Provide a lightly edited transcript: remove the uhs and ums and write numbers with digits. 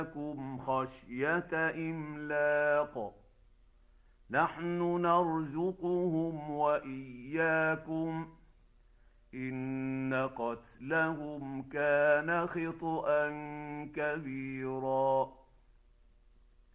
لكم خشية إملاق نحن نرزقهم وإياكم إن قتلهم كان خطأ كبيرا